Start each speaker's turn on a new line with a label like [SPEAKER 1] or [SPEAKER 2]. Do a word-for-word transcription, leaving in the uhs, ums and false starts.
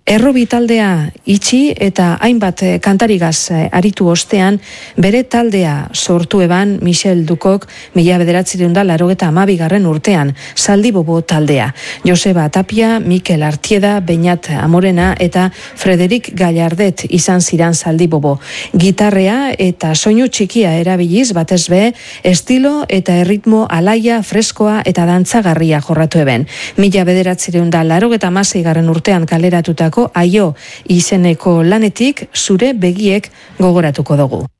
[SPEAKER 1] Errobi taldea itxi eta hainbat kantarigaz aritu ostean, bere taldea sortu eban Michel Dukok mila bederatzireun da larogeta hamabigarren urtean, Zaldibobo taldea. Joseba Tapia, Mikel Artieda, Beñat Amorena eta Frederik Gallardet izan ziran Zaldibobo. Gitarrea eta soinu txikia erabiliz batez be, estilo eta erritmo alaia, freskoa eta dantzagarria jorratu eben. Mila bederatzireun da larogeta hamaseigarren urtean kaleratutako Aio izeneko lanetik zure begiek gogoratuko dugu.